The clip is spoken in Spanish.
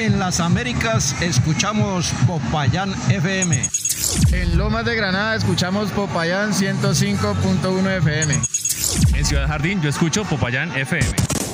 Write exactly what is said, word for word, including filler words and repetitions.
en las Américas escuchamos Popayán F M. En Lomas de Granada escuchamos Popayán ciento cinco punto uno F M. En Ciudad Jardín yo escucho Popayán F M.